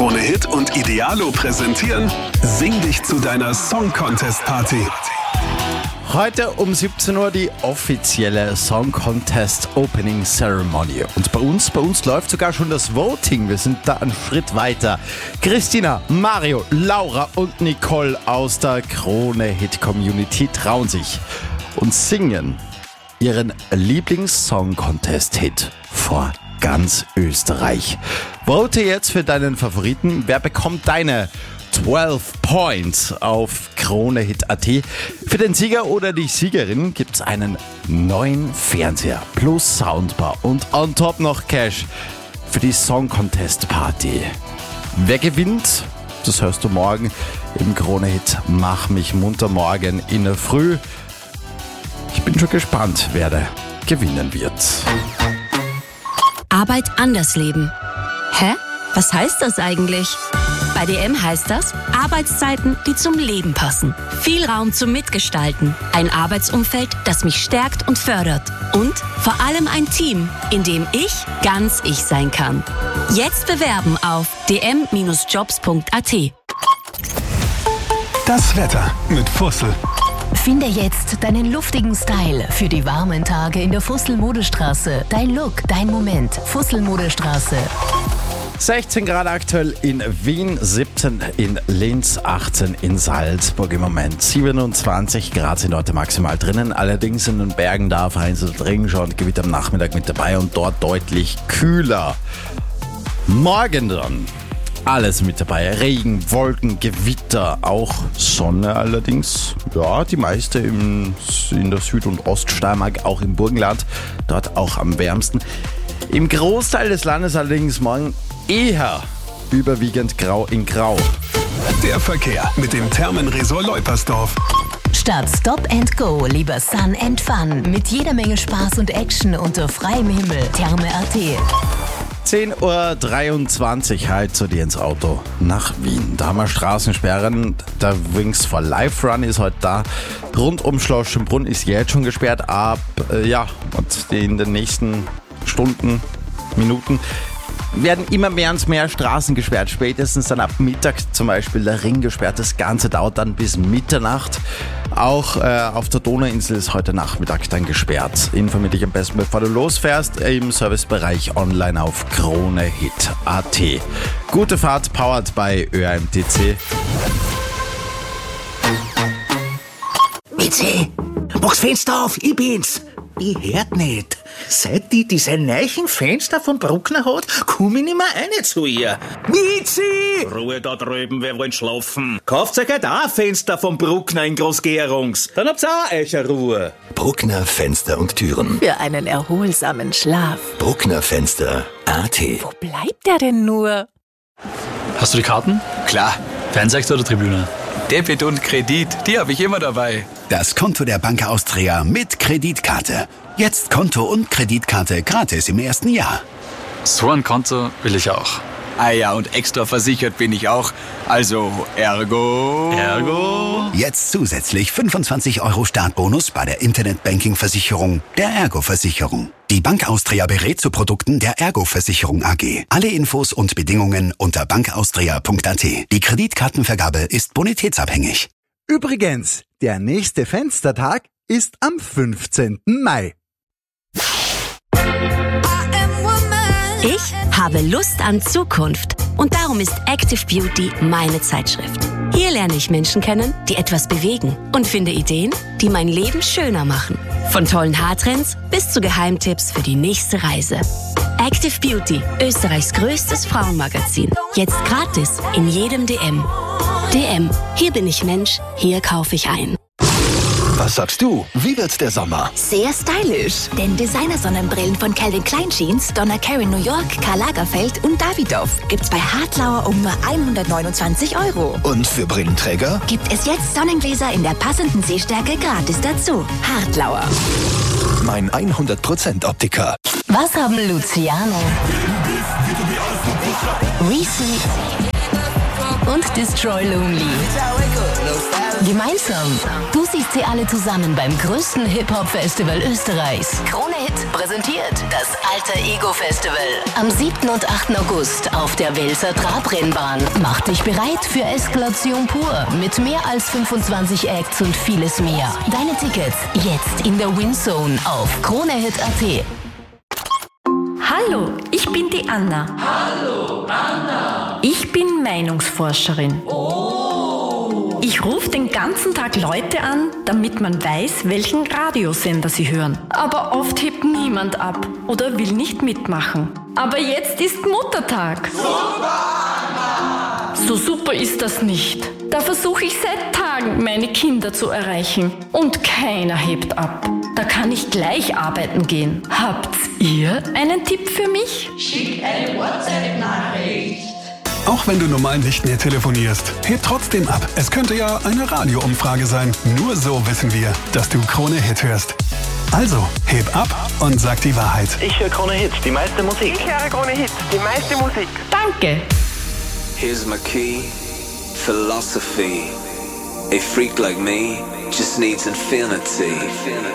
Krone Hit und Idealo präsentieren Sing dich zu deiner Song Contest Party. Heute um 17 Uhr die offizielle Song Contest Opening Ceremony. Und bei uns läuft sogar schon das Voting. Wir sind da einen Schritt weiter. Christina, Mario, Laura und Nicole aus der Krone Hit Community trauen sich und singen ihren Lieblings-Song Contest Hit vor ganz Österreich. Vote jetzt für deinen Favoriten. Wer bekommt deine 12 Points auf KroneHit.at? Für den Sieger oder die Siegerin gibt's einen neuen Fernseher plus Soundbar und on top noch Cash für die Song Contest Party. Wer gewinnt? Das hörst du morgen im KroneHit Mach mich munter morgen in der Früh. Ich bin schon gespannt, wer da gewinnen wird. Arbeit anders leben. Hä? Was heißt das eigentlich? Bei DM heißt das Arbeitszeiten, die zum Leben passen. Viel Raum zum Mitgestalten. Ein Arbeitsumfeld, das mich stärkt und fördert. Und vor allem ein Team, in dem ich ganz ich sein kann. Jetzt bewerben auf dm-jobs.at. Das Wetter mit Fussel. Finde jetzt deinen luftigen Style für die warmen Tage in der Fussel-Modestraße. Dein Look, dein Moment. Fussel-Modestraße. 16 Grad aktuell in Wien, 17 in Linz, 18 in Salzburg im Moment. 27 Grad sind heute maximal drinnen. Allerdings in den Bergen da vereinzelt Regenschauer und Gewitter am Nachmittag mit dabei und dort deutlich kühler. Morgen dann alles mit dabei. Regen, Wolken, Gewitter, auch Sonne allerdings. Ja, die meiste in der Süd- und Oststeiermark, auch im Burgenland. Dort auch am wärmsten. Im Großteil des Landes allerdings morgen eher überwiegend grau in grau. Der Verkehr mit dem Thermenresort Leupersdorf. Statt Stop and Go, lieber Sun and Fun. Mit jeder Menge Spaß und Action unter freiem Himmel. Therme.at. 10.23 Uhr, halt zu dir ins Auto nach Wien. Da haben wir Straßensperren. Der Wings for Life Run ist heute da. Rund um Schloss Schönbrunn ist jetzt schon gesperrt. Und in den nächsten Stunden, Minuten werden immer mehr und mehr Straßen gesperrt. Spätestens dann ab Mittag zum Beispiel der Ring gesperrt. Das Ganze dauert dann bis Mitternacht. Auch auf der Donauinsel ist heute Nachmittag dann gesperrt. Informier dich am besten, bevor du losfährst, im Servicebereich online auf KroneHit.at. Gute Fahrt, powered bei ÖAMTC. Mitzi, mach's Fenster auf, ich bin's. Ich hört nicht. Seit die diese neuen Fenster vom Bruckner hat, komm ich nicht mehr rein zu ihr. Mitzi! Ruhe da drüben, wir wollen schlafen. Kauft euch halt auch ein Fenster vom Bruckner in Großgärungs. Dann habt's auch euch Ruhe. Bruckner Fenster und Türen. Für einen erholsamen Schlaf. Bruckner Fenster.at. Wo bleibt der denn nur? Hast du die Karten? Klar. Fernsehsektor oder Tribüne? Debit und Kredit, die habe ich immer dabei. Das Konto der Bank Austria mit Kreditkarte. Jetzt Konto und Kreditkarte gratis im ersten Jahr. So ein Konto will ich auch. Ah ja, und extra versichert bin ich auch. Also, ergo... Jetzt zusätzlich 25 € Startbonus bei der Internetbanking-Versicherung der Ergo-Versicherung. Die Bank Austria berät zu Produkten der Ergo-Versicherung AG. Alle Infos und Bedingungen unter bankaustria.at. Die Kreditkartenvergabe ist bonitätsabhängig. Übrigens, der nächste Fenstertag ist am 15. Mai. Ich habe Lust an Zukunft und darum ist Active Beauty meine Zeitschrift. Hier lerne ich Menschen kennen, die etwas bewegen und finde Ideen, die mein Leben schöner machen. Von tollen Haartrends bis zu Geheimtipps für die nächste Reise. Active Beauty, Österreichs größtes Frauenmagazin. Jetzt gratis in jedem DM. DM, hier bin ich Mensch, hier kaufe ich ein. Was sagst du? Wie wird's der Sommer? Sehr stylisch. Denn Designer-Sonnenbrillen von Calvin Klein Jeans, Donna Karan New York, Karl Lagerfeld und Davidoff gibt's bei Hartlauer um nur 129 €. Und für Brillenträger? Gibt es jetzt Sonnengläser in der passenden Sehstärke gratis dazu. Hartlauer. Mein 100% Optiker. Was haben Luciano, Reese und Destroy Lonely Gemeinsam. Du siehst sie alle zusammen beim größten Hip-Hop-Festival Österreichs. Krone Hit präsentiert das Alter Ego Festival. Am 7. und 8. August auf der Welser Trabrennbahn. Mach dich bereit für Eskalation pur mit mehr als 25 Acts und vieles mehr. Deine Tickets jetzt in der Winzone auf kronehit.at. Hallo, ich bin die Anna. Hallo, Anna. Ich bin Meinungsforscherin. Oh. Ich rufe den ganzen Tag Leute an, damit man weiß, welchen Radiosender sie hören. Aber oft hebt niemand ab oder will nicht mitmachen. Aber jetzt ist Muttertag. Super, Anna. So super ist das nicht. Da versuche ich seit Tagen, meine Kinder zu erreichen. Und keiner hebt ab. Da kann ich gleich arbeiten gehen. Habt ihr einen Tipp für mich? Schick eine WhatsApp-Nachricht. Auch wenn du normal nicht mehr telefonierst, heb trotzdem ab. Es könnte ja eine Radioumfrage sein. Nur so wissen wir, dass du Krone Hit hörst. Also, heb ab und sag die Wahrheit. Ich höre Krone Hit, die meiste Musik. Ich höre Krone Hit, die meiste Musik. Danke. Here's my key, philosophy. A freak like me just needs infinity.